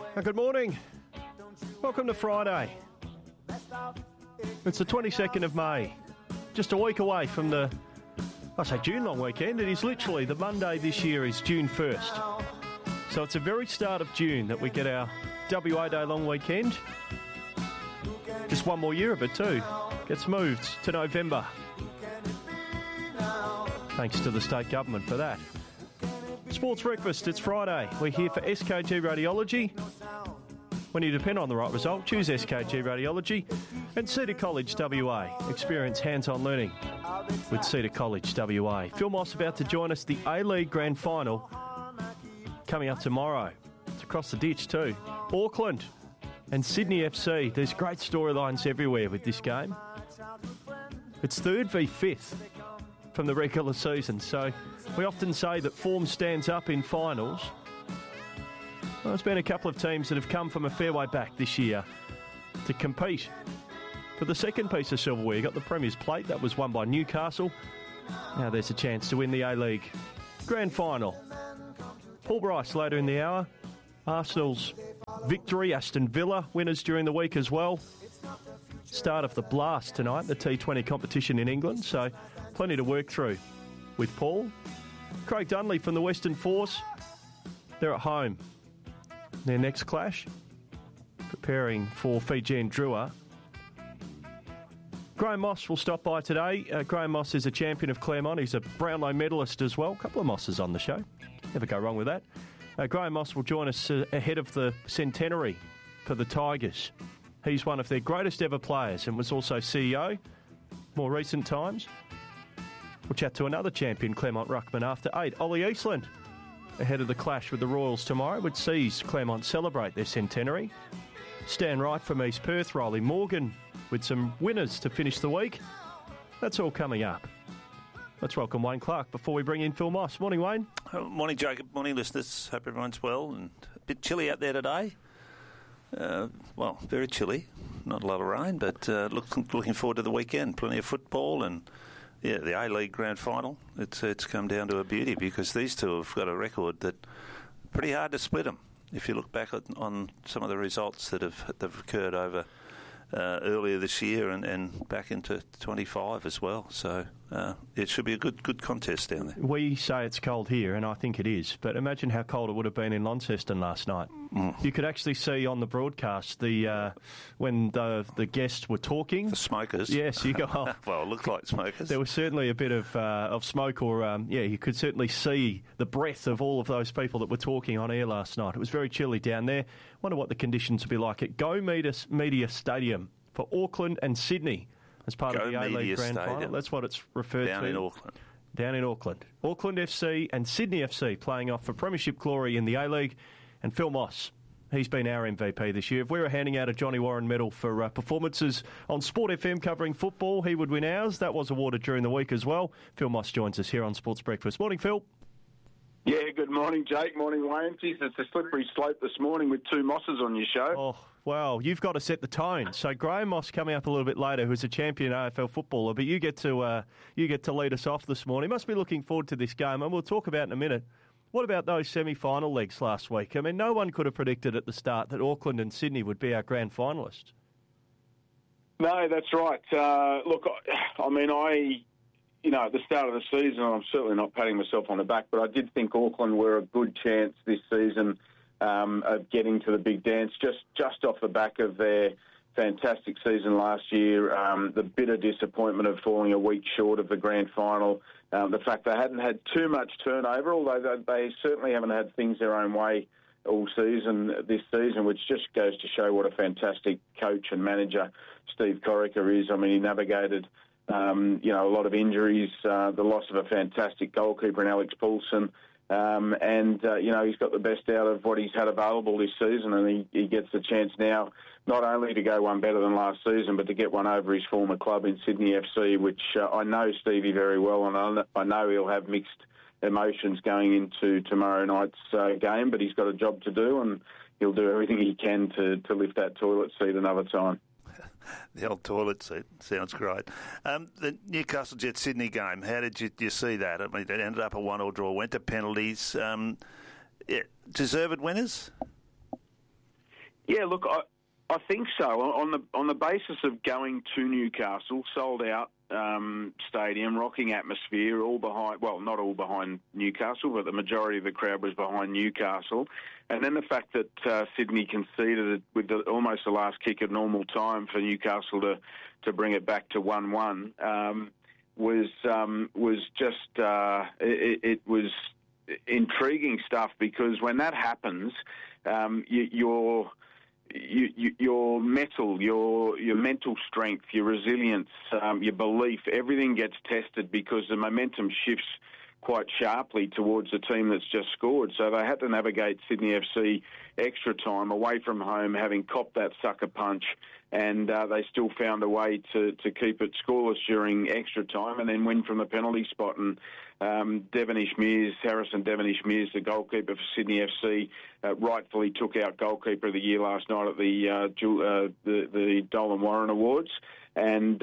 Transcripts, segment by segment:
Good morning. Welcome to Friday. It's the 22nd of May. Just a week away from June long weekend. It is literally the Monday this year is June 1st. So it's the very start of June that we get our WA Day long weekend. Just one more year of it too. Gets moved to November. Thanks to the state government for that. Sports Breakfast, it's Friday. We're here for SKG Radiology. When you depend on the right result, choose SKG Radiology. And Cedar College WA. Experience hands-on learning with Cedar College WA. Phil Moss about to join us. The A-League Grand Final coming up tomorrow. It's across the ditch too. Auckland and Sydney FC. There's great storylines everywhere with this game. It's third v fifth from the regular season. So we often say that form stands up in finals. Well, there's been a couple of teams that have come from a fair way back this year to compete for the second piece of silverware. You got the Premier's Plate, that was won by Newcastle. Now there's a chance to win the A-League Grand Final. Paul Bryce later in the hour. Arsenal's victory, Aston Villa winners during the week as well. Start of the Blast tonight, the T20 competition in England, so plenty to work through with Paul. Craig Dunley from the Western Force. They're at home. Their next clash, preparing for Fiji and Drua. Graham Moss will stop by today. Graham Moss is a champion of Claremont. He's a Brownlow medalist as well. A couple of Mosses on the show. Never go wrong with that. Graham Moss will join us ahead of the centenary for the Tigers. He's one of their greatest ever players and was also CEO more recent times. We'll chat to another champion, Claremont Ruckman, after 8. Ollie Eastland ahead of the clash with the Royals tomorrow, which sees Claremont celebrate their centenary. Stan Wright from East Perth, Riley Morgan with some winners to finish the week. That's all coming up. Let's welcome Wayne Clark before we bring in Phil Moss. Morning, Wayne. Morning, Jacob. Morning, listeners. Hope everyone's well. And a bit chilly out there today. Very chilly. Not a lot of rain, but looking forward to the weekend. Plenty of football and the A-League Grand Final. It's come down to a beauty because these two have got a record that pretty hard to split them. If you look back on some of the results that have occurred over earlier this year and back into 25 as well. So it should be a good contest down there. We say it's cold here, and I think it is, but imagine how cold it would have been in Launceston last night. You could actually see on the broadcast when the guests were talking. The smokers. Yes, you go. Well, it looked like smokers. There was certainly a bit of smoke, or you could certainly see the breath of all of those people that were talking on air last night. It was very chilly down there. Wonder what the conditions will be like at Go Media Stadium for Auckland and Sydney as part of the A-League Grand Final. That's what it's referred to. Down in Auckland. Auckland FC and Sydney FC playing off for premiership glory in the A-League. And Phil Moss, he's been our MVP this year. If we were handing out a Johnny Warren medal for performances on Sport FM covering football, he would win ours. That was awarded during the week as well. Phil Moss joins us here on Sports Breakfast. Morning, Phil. Yeah, good morning, Jake. Morning, Wayne. Jeez, it's a slippery slope this morning with two Mosses on your show. Oh, well, you've got to set the tone. So Graham Moss coming up a little bit later, who's a champion AFL footballer, but you get to lead us off this morning. Must be looking forward to this game, and we'll talk about in a minute. What about those semi-final legs last week? I mean, no one could have predicted at the start that Auckland and Sydney would be our grand finalists. No, that's right. Look, at the start of the season, I'm certainly not patting myself on the back, but I did think Auckland were a good chance this season of getting to the big dance, just off the back of their fantastic season last year, the bitter disappointment of falling a week short of the grand final, the fact they hadn't had too much turnover, although they certainly haven't had things their own way all this season, which just goes to show what a fantastic coach and manager Steve Corica is. I mean, he navigated a lot of injuries, the loss of a fantastic goalkeeper in Alex Poulsen, he's got the best out of what he's had available this season, and he gets the chance now not only to go one better than last season, but to get one over his former club in Sydney FC, which I know Stevie very well, and I know he'll have mixed emotions going into tomorrow night's game, but he's got a job to do, and he'll do everything he can to lift that toilet seat another time. The old toilet seat. Sounds great. The Newcastle Jet Sydney game, how did you see that? I mean, it ended up a 1-1 draw, went to penalties. Deserved winners? Yeah, look, I think so. On the basis of going to Newcastle, sold out stadium, rocking atmosphere, all behind. Well, not all behind Newcastle, but the majority of the crowd was behind Newcastle. And then the fact that Sydney conceded with almost the last kick at normal time for Newcastle to bring it back to 1-1 was just it was intriguing stuff, because when that happens, your mettle, your mental strength, your resilience, your belief, everything gets tested, because the momentum shifts quite sharply towards the team that's just scored. So they had to navigate Sydney FC extra time away from home, having copped that sucker punch, and they still found a way to keep it scoreless during extra time and then win from the penalty spot. And Harrison Devonish Mears, the goalkeeper for Sydney FC, rightfully took out Goalkeeper of the Year last night at the Dolan Warren Awards. And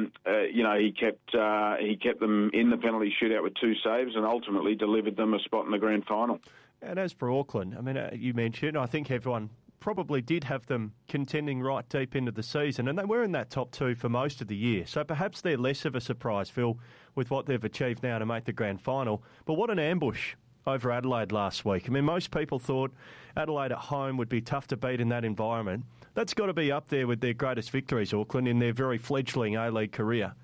he kept them in the penalty shootout with 2 saves, and ultimately delivered them a spot in the grand final. And as for Auckland, I mean, you mentioned, I think everyone probably did have them contending right deep into the season, and they were in that top 2 for most of the year. So perhaps they're less of a surprise, Phil, with what they've achieved now to make the grand final. But what an ambush over Adelaide last week. I mean, most people thought Adelaide at home would be tough to beat in that environment. That's got to be up there with their greatest victories, Auckland, in their very fledgling A-League career.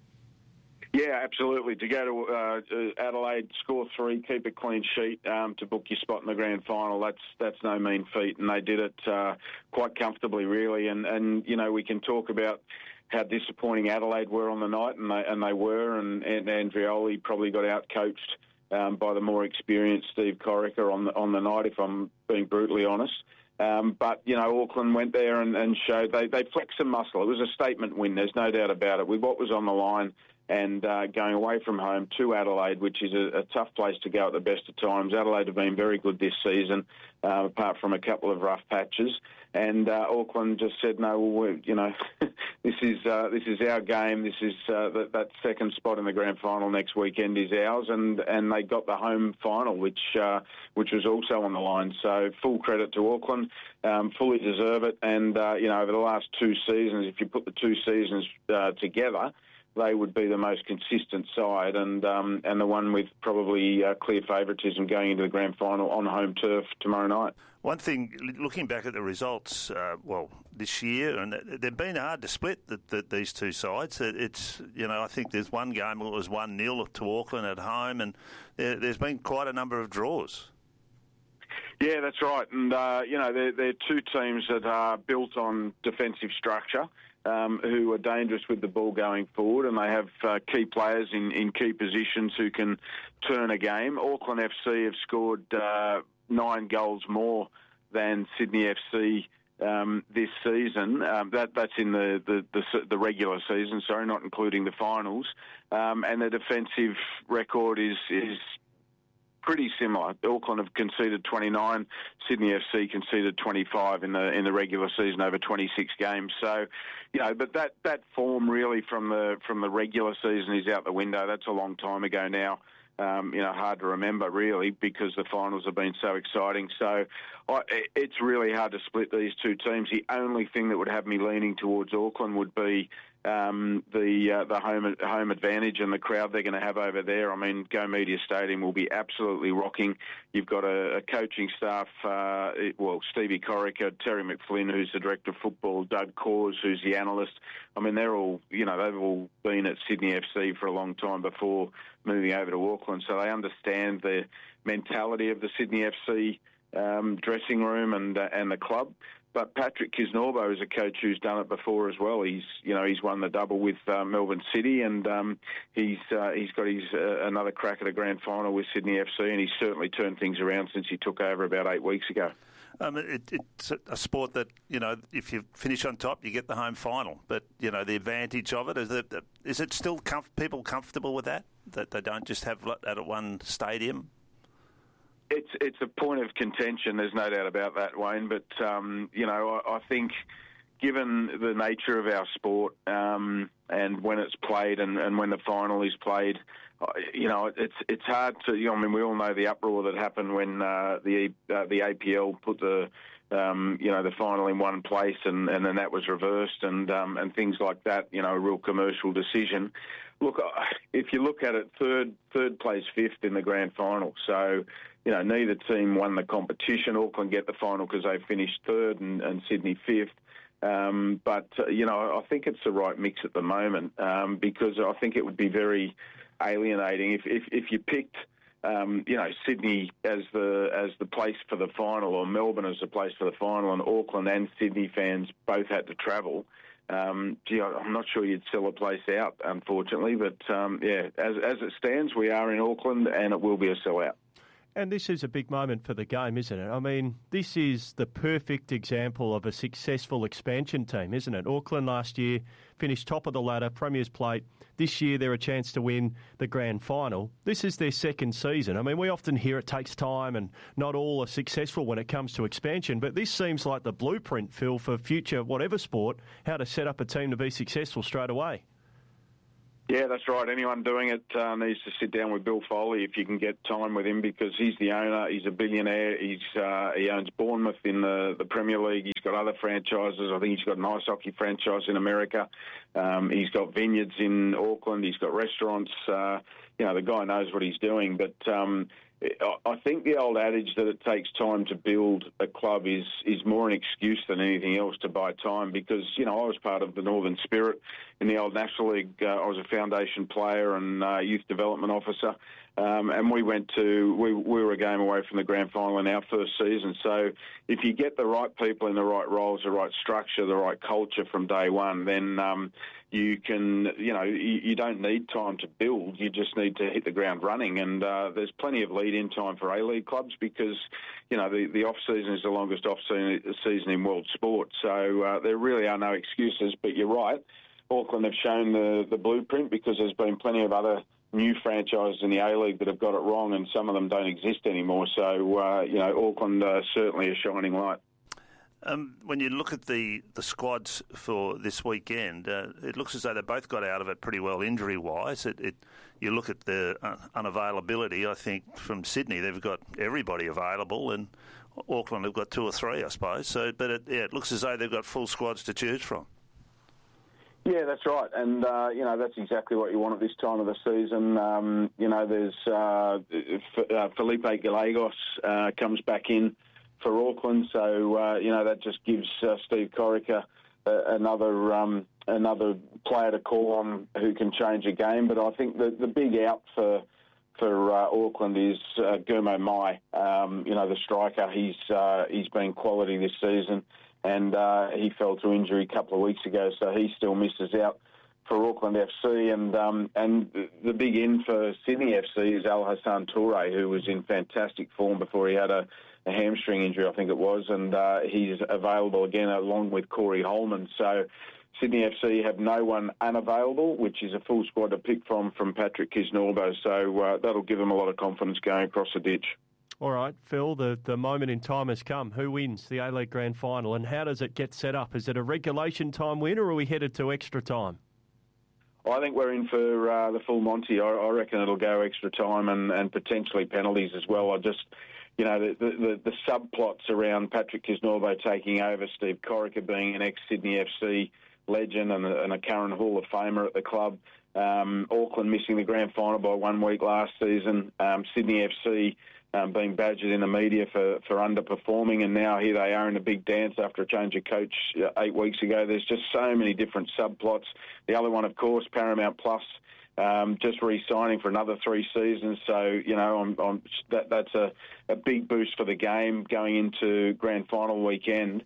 Yeah, absolutely. To go to Adelaide, score 3, keep a clean sheet to book your spot in the grand final, that's no mean feat, and they did it quite comfortably, really. And we can talk about how disappointing Adelaide were on the night, and they were, and Andrioli probably got out-coached by the more experienced Steve Corica on the night, if I'm being brutally honest. But Auckland went there and showed they flexed some muscle. It was a statement win, there's no doubt about it, with what was on the line, and going away from home to Adelaide, which is a tough place to go at the best of times. Adelaide have been very good this season, apart from a couple of rough patches. And Auckland just said, no, this is our game. This is that second spot in the grand final next weekend is ours, and they got the home final, which was also on the line. So full credit to Auckland, fully deserve it. And over the last 2 seasons, if you put the 2 seasons together, they would be the most consistent side, and the one with probably clear favouritism going into the grand final on home turf tomorrow night. One thing, looking back at the results, this year, and they've been hard to split these 2 sides. It's I think there's one game that was 1-0 to Auckland at home, and there's been quite a number of draws. Yeah, that's right, and they're 2 teams that are built on defensive structure. Who are dangerous with the ball going forward, and they have key players in key positions who can turn a game. Auckland FC have scored 9 goals more than Sydney FC this season. That's in the regular season, sorry, not including the finals. And the defensive record is pretty similar. Auckland have conceded 29. Sydney FC conceded 25 in the regular season over 26 games. So, but that form really from the regular season is out the window. That's a long time ago now. Hard to remember really, because the finals have been so exciting. So it's really hard to split these 2 teams. The only thing that would have me leaning towards Auckland would be the home advantage and the crowd they're going to have over there. I mean, Go Media Stadium will be absolutely rocking. You've got a coaching staff, Stevie Corica, Terry McFlynn, who's the director of football, Doug Cause, who's the analyst. I mean, they're all, they've all been at Sydney FC for a long time before moving over to Auckland, so they understand the mentality of the Sydney FC dressing room and the club. But Patrick Kisnorbo is a coach who's done it before as well. He's won the double with Melbourne City, and he's got his another crack at a grand final with Sydney FC, and he's certainly turned things around since he took over about 8 weeks ago. It's a sport that, if you finish on top, you get the home final. But, the advantage of it, is it still people comfortable with that they don't just have that at one stadium? It's a point of contention, there's no doubt about that, Wayne. But, I think given the nature of our sport and when it's played and when the final is played, it's hard to. We all know the uproar that happened when the APL put the the final in one place, and then that was reversed, and things like that. A real commercial decision. Look, if you look at it, third plays fifth in the grand final. So, neither team won the competition. Auckland get the final because they finished third, and Sydney fifth. But I think it's the right mix at the moment, because I think it would be very alienating if you picked, Sydney as the place for the final, or Melbourne as the place for the final, and Auckland and Sydney fans both had to travel. I'm not sure you'd sell a place out, unfortunately. But as it stands, we are in Auckland, and it will be a sellout. And this is a big moment for the game, isn't it? I mean, this is the perfect example of a successful expansion team, isn't it? Auckland last year finished top of the ladder, Premier's Plate. This year they're a chance to win the grand final. This is their second season. I mean, we often hear it takes time and not all are successful when it comes to expansion, but this seems like the blueprint, Phil, for future whatever sport, how to set up a team to be successful straight away. Yeah, that's right. Anyone doing it needs to sit down with Bill Foley if you can get time with him, because he's the owner. He's a billionaire. He owns Bournemouth in the Premier League. He's got other franchises. I think he's got an ice hockey franchise in America. He's got vineyards in Auckland. He's got restaurants. The guy knows what he's doing. But I think the old adage that it takes time to build a club is more an excuse than anything else to buy time, because, I was part of the Northern Spirit in the old National League. I was a foundation player and youth development officer. And we were a game away from the grand final in our first season. So if you get the right people in the right roles, the right structure, the right culture from day one, then you can, you don't need time to build. You just need to hit the ground running. And there's plenty of lead-in time for A-League clubs, because, the off-season is the longest off-season in world sport. So there really are no excuses. But you're right, Auckland have shown the blueprint, because there's been plenty of other new franchises in the A-League that have got it wrong, and some of them don't exist anymore. So, Auckland certainly a shining light. When you look at the squads for this weekend, it looks as though they both got out of it pretty well injury-wise. You look at the unavailability, I think, from Sydney, they've got everybody available, and Auckland have got two or three, I suppose. So, but it looks as though they've got full squads to choose from. Yeah, that's right. And, that's exactly what you want at this time of the season. There's Felipe Gallegos comes back in for Auckland. So, that just gives Steve Corica another player to call on who can change a game. But I think the big out for Auckland is Gurmo Mai, the striker. He's been quality this season. And he fell to injury a couple of weeks ago, so he still misses out for Auckland FC. And the big in for Sydney FC is Al Hassan Toure, who was in fantastic form before he had a hamstring injury, I think it was, and he's available again along with Corey Holman. So Sydney FC have no one unavailable, which is a full squad to pick from Patrick Kisnorbo. So that'll give them a lot of confidence going across the ditch. All right, Phil, the moment in time has come. Who wins the A-League Grand Final, and how does it get set up? Is it a regulation time win, or are we headed to extra time? I think we're in for the full Monty. I reckon it'll go extra time and potentially penalties as well. The subplots around Patrick Kisnorbo taking over, Steve Corica being an ex-Sydney FC legend and a current Hall of Famer at the club, Auckland missing the grand final by 1 week last season, Sydney FC being badgered in the media for underperforming, and now here they are in a big dance after a change of coach 8 weeks ago. There's just so many different subplots. The other one, of course, Paramount Plus, just re-signing for another 3 seasons. So, that's a big boost for the game going into grand final weekend.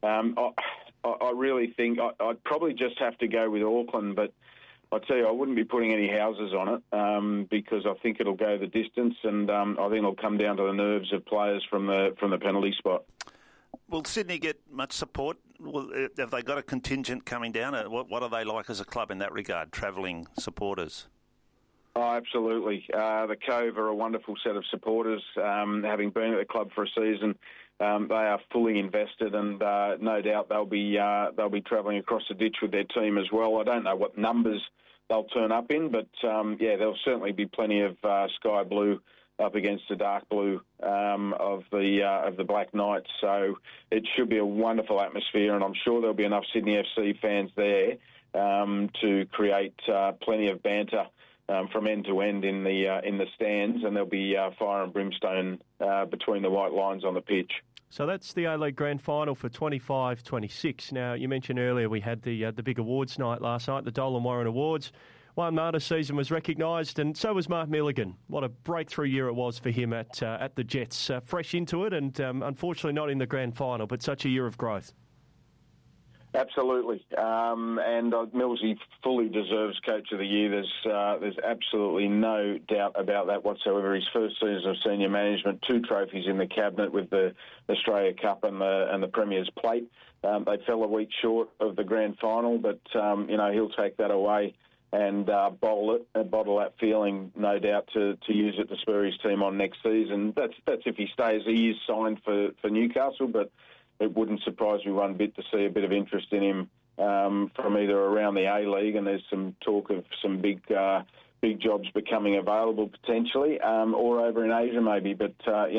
I really think I'd probably just have to go with Auckland, but I tell you, I wouldn't be putting any houses on it because I think it'll go the distance, and I think it'll come down to the nerves of players from the penalty spot. Will Sydney get much support? Have they got a contingent coming down? What are they like as a club in that regard, travelling supporters? Oh, absolutely. The Cove are a wonderful set of supporters. Having been at the club for a season, they are fully invested, and no doubt they'll be travelling across the ditch with their team as well. I don't know what numbers they'll turn up in, but there'll certainly be plenty of sky blue up against the dark blue of the Black Knights. So it should be a wonderful atmosphere, and I'm sure there'll be enough Sydney FC fans there to create plenty of banter from end to end in the stands, and there'll be fire and brimstone between the white lines on the pitch. So that's the A-League Grand Final for 25-26. Now, you mentioned earlier we had the big awards night last night, the Dolan Warren Awards. Juan Mata's season was recognised, and so was Mark Milligan. What a breakthrough year it was for him at the Jets. Fresh into it, and unfortunately not in the grand final, but such a year of growth. Absolutely, and Millsy fully deserves Coach of the Year. There's absolutely no doubt about that whatsoever. His first season of senior management, 2 trophies in the cabinet with the Australia Cup and the Premier's Plate. They fell a week short of the grand final, but he'll take that away and bottle that feeling, no doubt, to use it to spur his team on next season. That's if he stays. He is signed for Newcastle, but it wouldn't surprise me one bit to see a bit of interest in him from either around the A-League, and there's some talk of some big jobs becoming available potentially, or over in Asia maybe. But,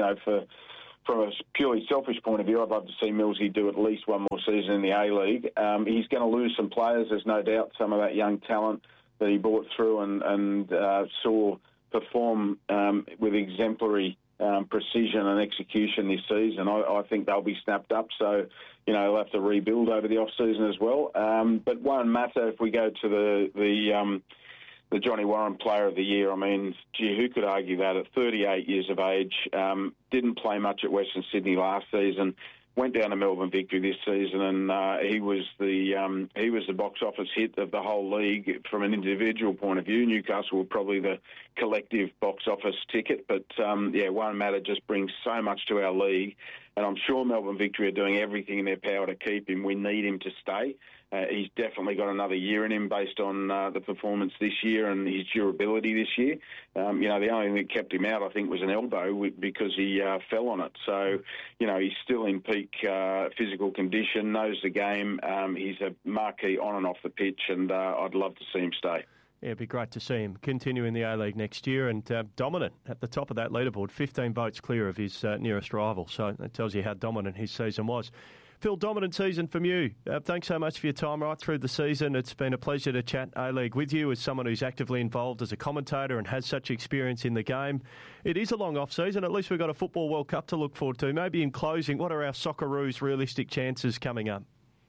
from a purely selfish point of view, I'd love to see Millsy do at least one more season in the A-League. He's going to lose some players, there's no doubt, some of that young talent that he brought through and saw perform with exemplary precision and execution this season. I think they'll be snapped up, so they'll have to rebuild over the off-season as well. But Juan Mata, if we go to the Johnny Warren Player of the Year, I mean, gee, who could argue that at 38 years of age? Didn't play much at Western Sydney last season. Went down to Melbourne Victory this season, and he was the box office hit of the whole league from an individual point of view. Newcastle were probably the collective box office ticket, but Juan Mata just brings so much to our league, and I'm sure Melbourne Victory are doing everything in their power to keep him. We need him to stay. He's definitely got another year in him based on the performance this year and his durability this year. The only thing that kept him out, I think, was an elbow because he fell on it. So, he's still in peak physical condition, knows the game. He's a marquee on and off the pitch, and I'd love to see him stay. Yeah, it'd be great to see him continue in the A-League next year and dominant at the top of that leaderboard, 15 votes clear of his nearest rival. So that tells you how dominant his season was. Phil, dominant season from you. Thanks so much for your time right through the season. It's been a pleasure to chat A-League with you as someone who's actively involved as a commentator and has such experience in the game. It is a long off-season. At least we've got a Football World Cup to look forward to. Maybe in closing, what are our Socceroos' realistic chances coming up?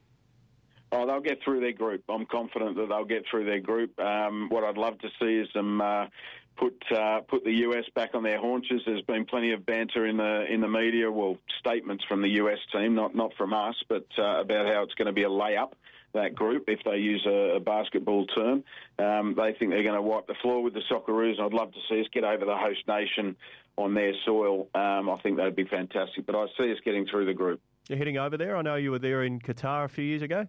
Oh, they'll get through their group. I'm confident that they'll get through their group. What I'd love to see is them put the US back on their haunches. There's been plenty of banter in the media, well, statements from the US team, not from us, but about how it's going to be a layup, that group, if they use a basketball term. They think they're going to wipe the floor with the Socceroos, and I'd love to see us get over the host nation on their soil. I think that'd be fantastic, but I see us getting through the group. You're heading over there? I know you were there in Qatar a few years ago.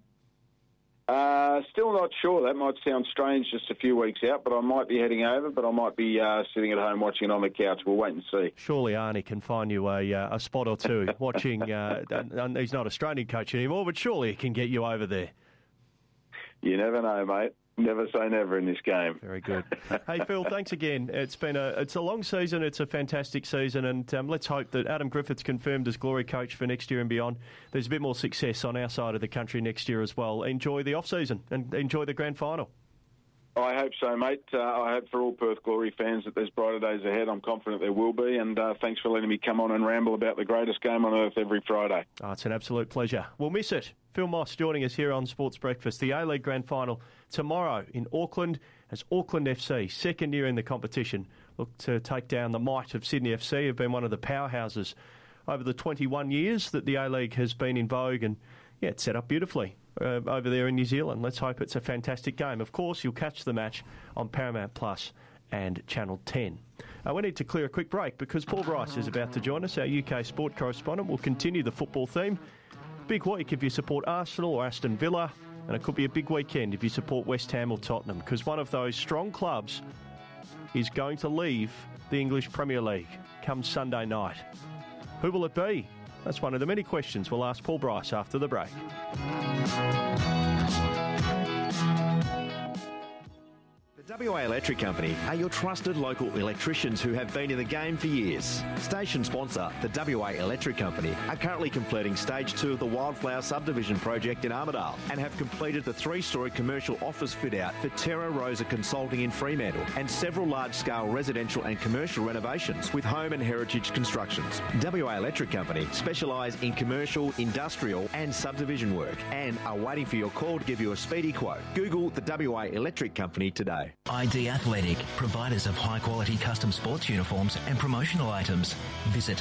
Still not sure. That might sound strange just a few weeks out, but I might be heading over, but I might be sitting at home watching it on the couch. We'll wait and see. Surely Arnie can find you a spot or two watching. He's not Australian coach anymore, but surely he can get you over there. You never know, mate. Never say never in this game. Very good. Hey, Phil, thanks again. It's a long season. It's a fantastic season, and let's hope that Adam Griffith's confirmed as Glory coach for next year and beyond. There's a bit more success on our side of the country next year as well. Enjoy the off-season and enjoy the grand final. I hope so, mate. I hope for all Perth Glory fans that there's brighter days ahead. I'm confident there will be, and thanks for letting me come on and ramble about the greatest game on earth every Friday. Oh, it's an absolute pleasure. We'll miss it. Phil Moss joining us here on Sports Breakfast. The A-League Grand Final tomorrow in Auckland as Auckland FC, second year in the competition, look to take down the might of Sydney FC, who've been one of the powerhouses over the 21 years that the A-League has been in vogue, and yeah, it's set up beautifully over there in New Zealand. Let's hope it's a fantastic game. Of course, you'll catch the match on Paramount Plus and Channel 10. We need to clear a quick break because Paul Bryce is about to join us, our UK sport correspondent. We'll continue the football theme. Big week if you support Arsenal or Aston Villa, and it could be a big weekend if you support West Ham or Tottenham, because one of those strong clubs is going to leave the English Premier League come Sunday night. Who will it be? That's one of the many questions we'll ask Paul Bryce after the break. The WA Electric Company are your trusted local electricians who have been in the game for years. Station sponsor, the WA Electric Company, are currently completing Stage 2 of the Wildflower Subdivision project in Armidale and have completed the 3-storey commercial office fit-out for Terra Rosa Consulting in Fremantle and several large-scale residential and commercial renovations with Home and Heritage Constructions. WA Electric Company specialise in commercial, industrial and subdivision work and are waiting for your call to give you a speedy quote. Google the WA Electric Company today. ID Athletic, providers of high-quality custom sports uniforms and promotional items. Visit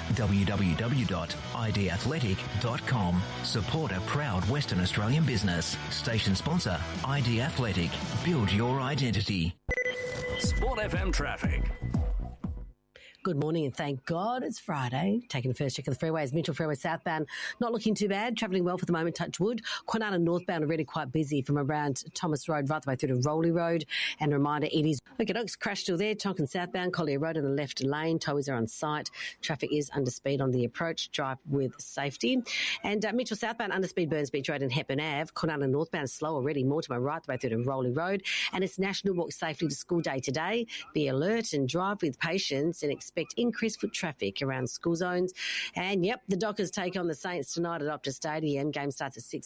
www.idathletic.com. Support a proud Western Australian business. Station sponsor, ID Athletic. Build your identity. Sport FM traffic. Good morning and thank God it's Friday. Taking the first check of the freeways. Mitchell Freeway southbound, not looking too bad. Travelling well for the moment, touch wood. Kwinana northbound already quite busy from around Thomas Road right the way through to Rowley Road. And a reminder, it is... Okay, Oaks crash still there. Tonkin southbound, Collier Road in the left lane. Towers are on site. Traffic is under speed on the approach. Drive with safety. And Mitchell southbound, under speed Burns Beach Road and Hepburn Ave. Kwinana northbound slow already. Mortimer right the way through to Rowley Road. And it's National Walk Safely to School Day today. Be alert and drive with patience and expect increased foot traffic around school zones. And, yep, the Dockers take on the Saints tonight at Optus Stadium. Game starts at 6.